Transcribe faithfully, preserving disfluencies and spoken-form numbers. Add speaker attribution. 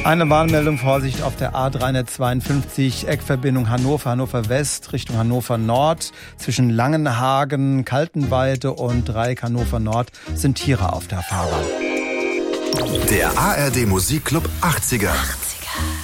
Speaker 1: Eine Warnmeldung, Vorsicht auf der A dreihundertzweiundfünfzig, Eckverbindung Hannover, Hannover West, Richtung Hannover Nord. Zwischen Langenhagen, Kaltenweide und Dreieck Hannover Nord sind Tiere auf der Fahrbahn.
Speaker 2: Der A R D Musikclub achtziger.
Speaker 3: achtziger.